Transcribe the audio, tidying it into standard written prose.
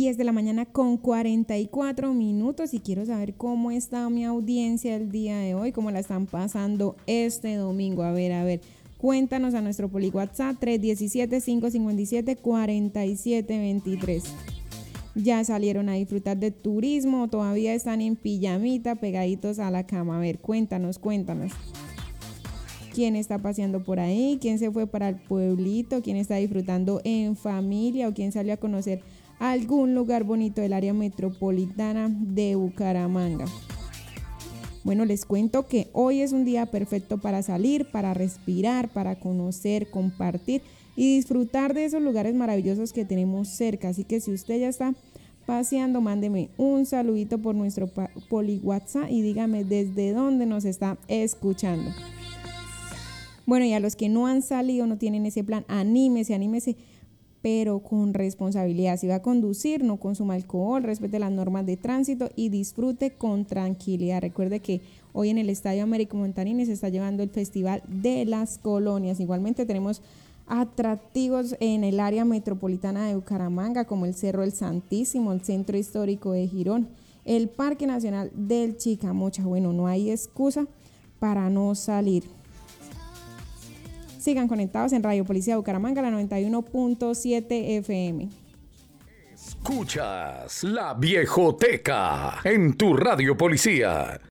10 de la mañana con 44 minutos y quiero saber cómo está mi audiencia el día de hoy, cómo la están pasando este domingo. A ver, cuéntanos a nuestro Poli WhatsApp 317-557-4723. ¿Ya salieron a disfrutar de turismo o todavía están en pijamita pegaditos a la cama? A ver, cuéntanos. ¿Quién está paseando por ahí? ¿Quién se fue para el pueblito? ¿Quién está disfrutando en familia? ¿O quién salió a conocer algún lugar bonito del área metropolitana de Bucaramanga? Bueno, les cuento que hoy es un día perfecto para salir, para respirar, para conocer, compartir y disfrutar de esos lugares maravillosos que tenemos cerca. Así que si usted ya está paseando, mándeme un saludito por nuestro Poli WhatsApp y dígame desde dónde nos está escuchando. Bueno, y a los que no han salido, no tienen ese plan, anímese, pero con responsabilidad. Si va a conducir, no consuma alcohol, respete las normas de tránsito y disfrute con tranquilidad. Recuerde que hoy en el Estadio Américo Montanini se está llevando el Festival de las Colonias. Igualmente tenemos atractivos en el área metropolitana de Bucaramanga, como el Cerro El Santísimo, el Centro Histórico de Girón, el Parque Nacional del Chicamocha. Bueno, no hay excusa para no salir. Sigan conectados en Radio Policía Bucaramanga, la 91.7 FM. Escuchas La Viejoteca en tu Radio Policía.